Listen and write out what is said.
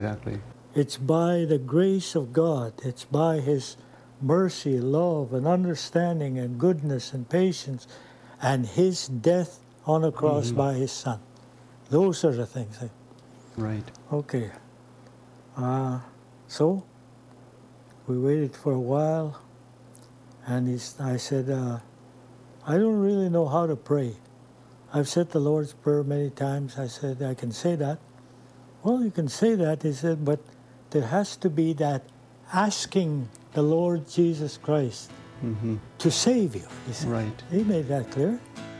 Exactly. It's by the grace of God. It's by His mercy, love, and understanding, and goodness, and patience, and His death on a cross by His Son. Those are the things. Right. Okay. So we waited for a while, and I said, I don't really know how to pray. I've said the Lord's Prayer many times. I said, I can say that. Well, you can say that, he said, but there has to be that asking the Lord Jesus Christ to save you, he said. Right. He made that clear.